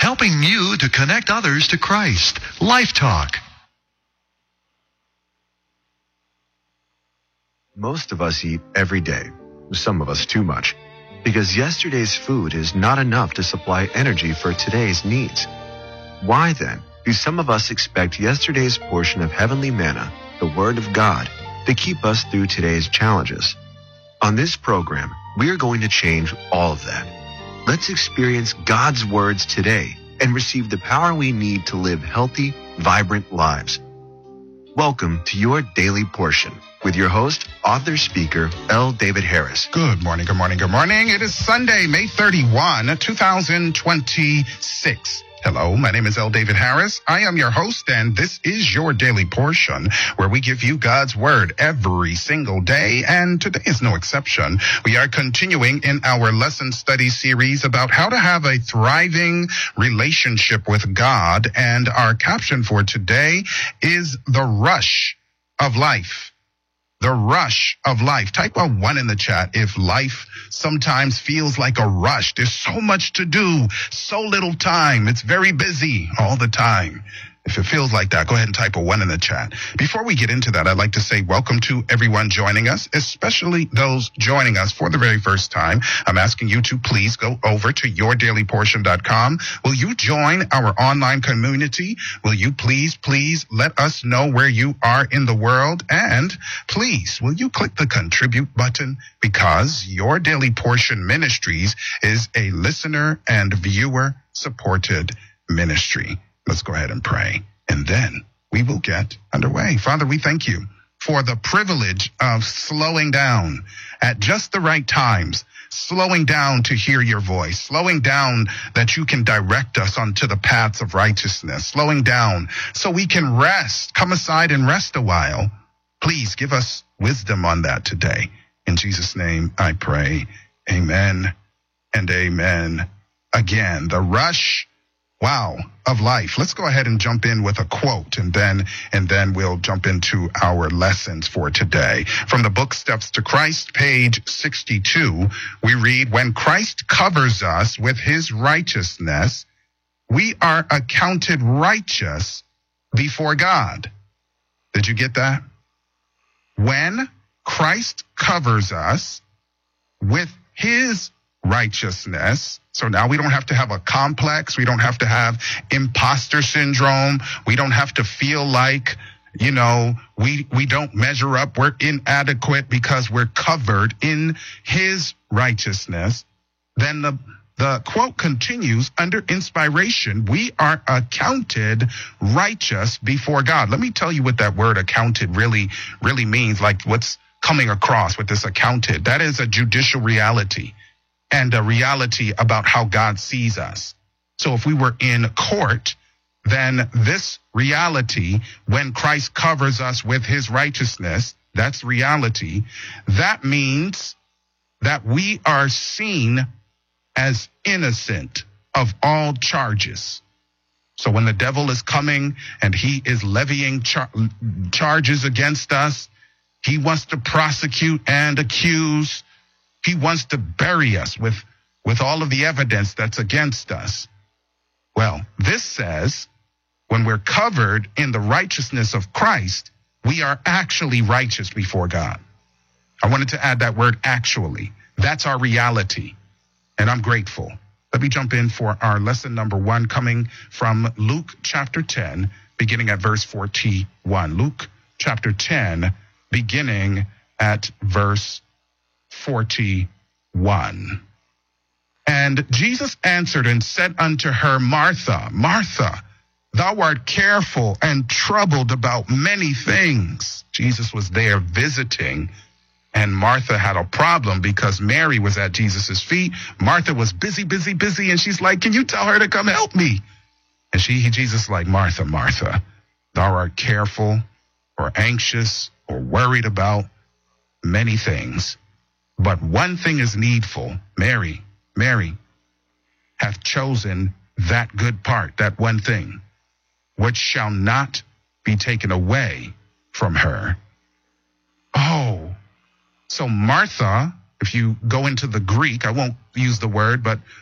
helping you to connect others to Christ. Life Talk. Most of us eat every day, some of us too much, because yesterday's food is not enough to supply energy for today's needs. Why then do some of us expect yesterday's portion of heavenly manna, the Word of God, to keep us through today's challenges? On this program, we are going to change all of that. Let's experience God's words today and receive the power we need to live healthy, vibrant lives. Welcome to your daily portion with your host, author, speaker, L. David Harris. Good morning, good morning, good morning. It is Sunday, May 31, 2026. Hello, my name is L. David Harris. I am your host, and this is your daily portion where we give you God's word every single day, and today is no exception. We are continuing in our lesson study series about how to have a thriving relationship with God, and our caption for today is the rush of life. The rush of life. Type a 1 in the chat if life sometimes feels like a rush. There's so much to do, so little time. It's very busy all the time. If it feels like that, go ahead and type a 1 in the chat. Before we get into that, I'd like to say welcome to everyone joining us, especially those joining us for the very first time. I'm asking you to please go over to yourdailyportion.com. Will you join our online community? Will you please let us know where you are in the world? And please, will you click the contribute button? Because Your Daily Portion Ministries is a listener and viewer supported ministry. Let's go ahead and pray, and then we will get underway. Father, we thank you for the privilege of slowing down at just the right times, slowing down to hear your voice, slowing down that you can direct us onto the paths of righteousness, slowing down so we can rest, come aside and rest a while. Please give us wisdom on that today. In Jesus' name I pray, amen and amen. Again, the rush of life. Let's go ahead and jump in with a quote, and then we'll jump into our lessons for today. From the book Steps to Christ, page 62, we read, "When Christ covers us with his righteousness, we are accounted righteous before God." Did you get that? When Christ covers us with his righteousness. So now we don't have to have a complex. We don't have to have imposter syndrome. We don't have to feel like, we don't measure up. We're inadequate because we're covered in his righteousness. Then the quote continues, under inspiration, we are accounted righteous before God. Let me tell you what that word accounted really means, like what's coming across with this accounted. That is a judicial reality, and a reality about how God sees us. So if we were in court, then this reality, when Christ covers us with his righteousness, that's reality. That means that we are seen as innocent of all charges. So when the devil is coming and he is levying charges against us, he wants to prosecute and accuse. He wants to bury us with all of the evidence that's against us. Well, this says when we're covered in the righteousness of Christ, we are actually righteous before God. I wanted to add that word actually. That's our reality, and I'm grateful. Let me jump in for our lesson number 1, coming from Luke chapter 10, beginning at verse 41. Luke chapter 10, beginning at verse 41. And Jesus answered and said unto her, Martha, Martha, thou art careful and troubled about many things. Jesus was there visiting, and Martha had a problem because Mary was at Jesus' feet. Martha was busy, and she's like, can you tell her to come help me? And Jesus like, Martha, Martha, thou art careful or anxious or worried about many things. But one thing is needful. Mary hath chosen that good part, that one thing, which shall not be taken away from her. Oh, so Martha, if you go into the Greek, I won't use the word, but